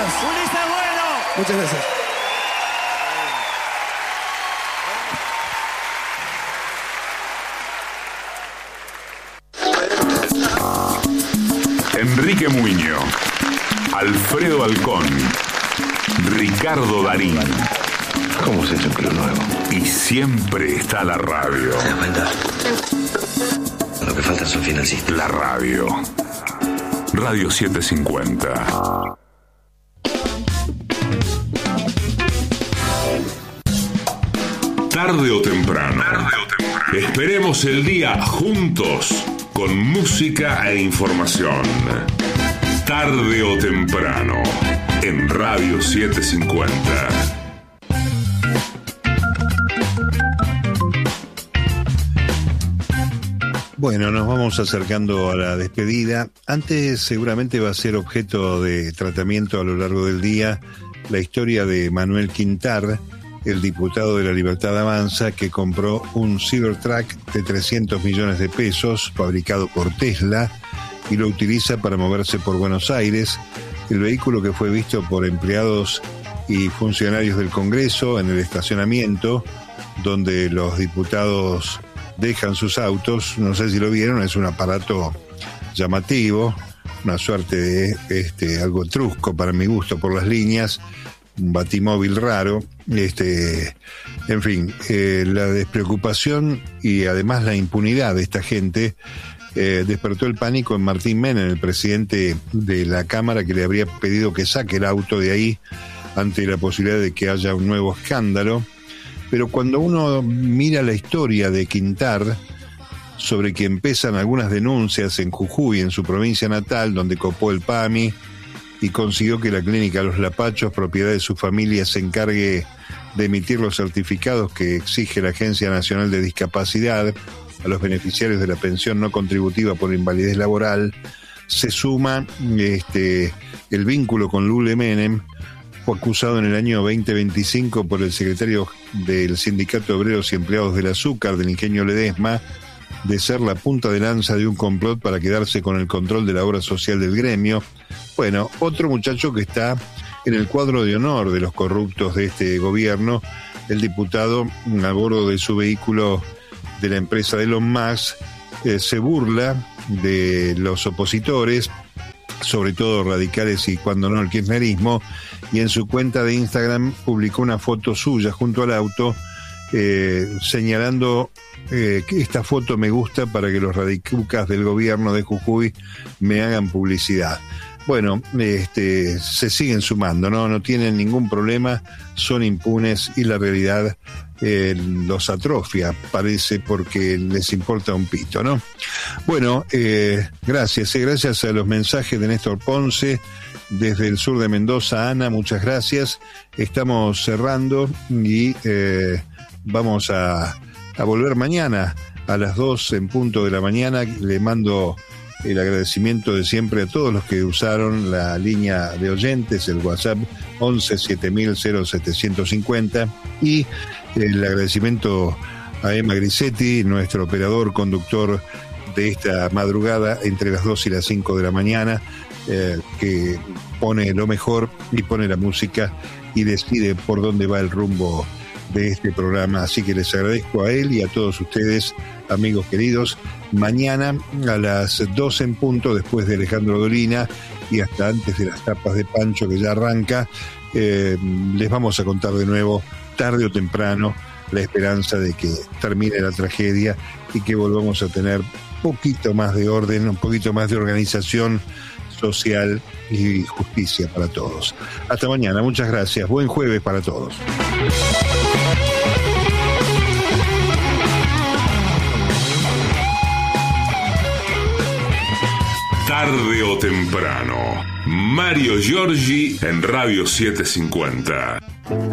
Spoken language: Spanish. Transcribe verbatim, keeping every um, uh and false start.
gracias. Ulises Bueno. Muchas gracias. Enrique Muñoz, Alfredo Alcón, Ricardo Darín. ¿Cómo se hace un club nuevo? Y siempre está la radio. ¿Te das cuenta? Lo que falta son financistas. La radio. Radio setecientos cincuenta. Tarde o temprano. Tarde o temprano. Esperemos el día juntos con música e información. Tarde o temprano en Radio setecientos cincuenta. Bueno, nos vamos acercando a la despedida. Antes seguramente va a ser objeto de tratamiento a lo largo del día la historia de Manuel Quintar, el diputado de La Libertad Avanza, que compró un Cybertruck de trescientos millones de pesos, fabricado por Tesla, y lo utiliza para moverse por Buenos Aires. El vehículo que fue visto por empleados y funcionarios del Congreso en el estacionamiento, donde los diputados dejan sus autos, no sé si lo vieron, es un aparato llamativo, una suerte de este, algo trusco para mi gusto por las líneas, un batimóvil raro, este, en fin, eh, la despreocupación y además la impunidad de esta gente eh, despertó el pánico en Martín Menem, el presidente de la Cámara, que le habría pedido que saque el auto de ahí ante la posibilidad de que haya un nuevo escándalo. Pero cuando uno mira la historia de Quintar, sobre que empiezan algunas denuncias en Jujuy, en su provincia natal, donde copó el P A M I y consiguió que la clínica Los Lapachos, propiedad de su familia, se encargue de emitir los certificados que exige la Agencia Nacional de Discapacidad a los beneficiarios de la pensión no contributiva por invalidez laboral, se suma este, el vínculo con Lule Menem. Fue acusado en el año veinte veinticinco por el secretario del Sindicato de Obreros y Empleados del Azúcar, del Ingenio Ledesma, de ser la punta de lanza de un complot para quedarse con el control de la obra social del gremio. Bueno, otro muchacho que está en el cuadro de honor de los corruptos de este gobierno, el diputado, a bordo de su vehículo de la empresa de Elon Musk, eh, se burla de los opositores, sobre todo radicales y cuando no el kirchnerismo, y en su cuenta de Instagram publicó una foto suya junto al auto, eh, señalando eh, que esta foto me gusta para que los radicucas del gobierno de Jujuy me hagan publicidad. Bueno, este, se siguen sumando, ¿no? No tienen ningún problema, son impunes y la realidad eh, los atrofia, parece, porque les importa un pito, ¿no? Bueno, eh, gracias, eh, gracias a los mensajes de Néstor Ponce, desde el sur de Mendoza. Ana, muchas gracias. Estamos cerrando y eh, vamos a, a volver mañana a las dos en punto de la mañana. Le mando el agradecimiento de siempre a todos los que usaron la línea de oyentes, el WhatsApp once siete mil setecientos cincuenta, y el agradecimiento a Emma Grisetti, nuestro operador, conductor de esta madrugada entre las dos y las cinco de la mañana, eh, que pone lo mejor y pone la música y decide por dónde va el rumbo de este programa. Así que les agradezco a él y a todos ustedes, amigos queridos. Mañana a las doce en punto, después de Alejandro Dolina y hasta antes de las tapas de Pancho, que ya arranca, eh, les vamos a contar de nuevo, tarde o temprano, la esperanza de que termine la tragedia y que volvamos a tener un poquito más de orden, un poquito más de organización social y justicia para todos. Hasta mañana, muchas gracias. Buen jueves para todos. Tarde o temprano, Mario Giorgi en Radio setecientos cincuenta.